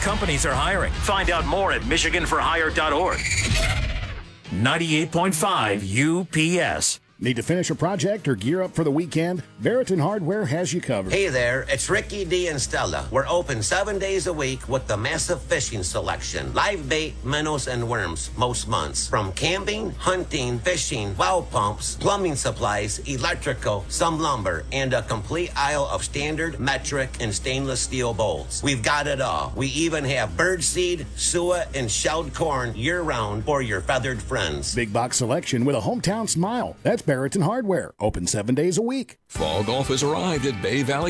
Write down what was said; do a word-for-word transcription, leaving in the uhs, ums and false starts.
companies are hiring. Find out more at michigan for hire dot org. ninety-eight point five U P S. Need to finish a project or gear up for the weekend? Barrington Hardware has you covered. Hey there, it's Ricky D and Stella. We're open seven days a week with the massive fishing selection. Live bait, minnows, and worms most months. From camping, hunting, fishing, well pumps, plumbing supplies, electrical, some lumber, and a complete aisle of standard, metric, and stainless steel bowls. We've got it all. We even have birdseed, suet, and shelled corn year-round for your feathered friends. Big box selection with a hometown smile. That's Barrington Hardware. Open seven days a week. Fall golf has arrived at Bay Valley